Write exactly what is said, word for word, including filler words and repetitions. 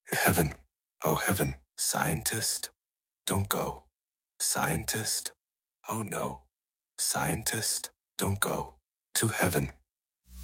Heaven, oh heaven, scientist, don't go. Scientist, oh no. Scientist, don't go to heaven.